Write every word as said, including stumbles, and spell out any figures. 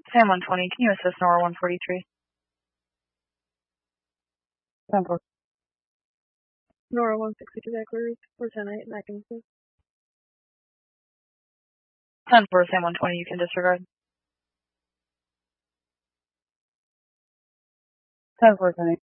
Sam one twenty, can you assist Nora one forty-three? ten four. Nora one sixty-two Eckler, four ten eight Mackinson. ten four, Sam one twenty, you can disregard. ten four, ten eight.